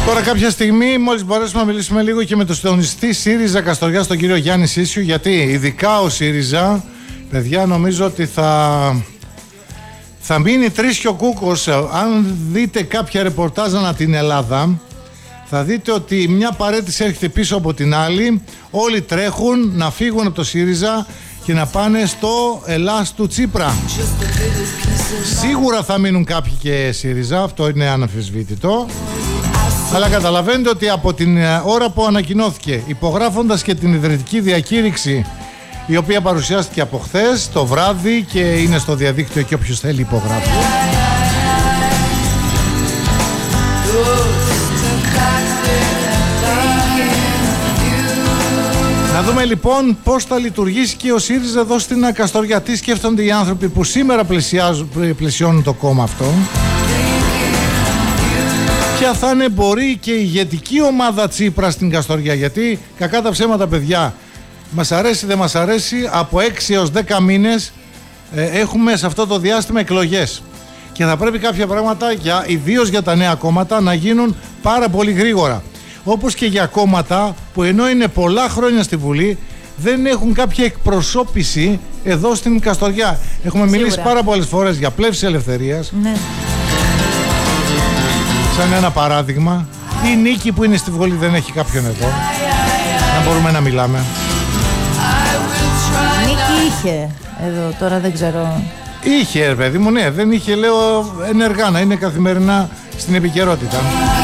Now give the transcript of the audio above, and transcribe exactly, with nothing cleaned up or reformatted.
Τώρα κάποια στιγμή, μόλις μπορέσουμε να μιλήσουμε λίγο και με τον συντονιστή ΣΥΡΙΖΑ Καστοριάς, τον κύριο Γιάννη Σίσιου, γιατί ειδικά ο ΣΥΡΙΖΑ, παιδιά, νομίζω ότι θα, θα μείνει τρίσιο κούκος. Αν δείτε κάποια ρεπορτάζ ανά την Ελλάδα, θα δείτε ότι μια παρέτηση έρχεται πίσω από την άλλη. Όλοι τρέχουν να φύγουν από το ΣΥΡΙΖΑ και να πάνε στο Ελλάς του Τσίπρα. Σίγουρα θα μείνουν κάποιοι και ΣΥΡΙΖΑ, αυτό είναι αναμφισβήτητο. Αλλά καταλαβαίνετε ότι από την ώρα που ανακοινώθηκε, υπογράφοντας και την ιδρυτική διακήρυξη, η οποία παρουσιάστηκε από χθες το βράδυ και είναι στο διαδίκτυο και όποιος θέλει υπογράφει. Να δούμε λοιπόν πώς θα λειτουργήσει και ο ΣΥΡΙΖΑ εδώ στην Καστοριά. Τι σκέφτονται οι άνθρωποι που σήμερα πλαισιώνουν το κόμμα αυτό. Ποια θα είναι, μπορεί, και η ηγετική ομάδα Τσίπρα στην Καστοριά. Γιατί κακά τα ψέματα, παιδιά, μας αρέσει δεν μας αρέσει, από έξι έως δέκα μήνες ε, έχουμε σε αυτό το διάστημα εκλογές. Και θα πρέπει κάποια πράγματα, για, ιδίως για τα νέα κόμματα, να γίνουν πάρα πολύ γρήγορα. Όπως και για κόμματα που ενώ είναι πολλά χρόνια στη Βουλή, δεν έχουν κάποια εκπροσώπηση εδώ στην Καστοριά. Έχουμε Σίγουρα. μιλήσει πάρα πολλές φορές για πλεύση ελευθερίας. Ναι. Σαν ένα παράδειγμα, η Νίκη που είναι στη Βουλή δεν έχει κάποιον εδώ να μπορούμε να μιλάμε. Νίκη είχε εδώ, τώρα δεν ξέρω. Είχε, ρε παιδί μου, ναι, δεν είχε, λέω, ενεργά να είναι καθημερινά στην επικαιρότητα.